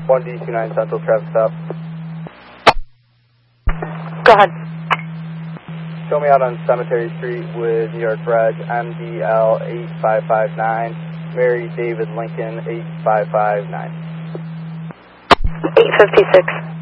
1D29 Central traffic stop. Go ahead. Show me out on Cemetery Street with New York Reg MDL 8559, Mary David Lincoln 8559. 856.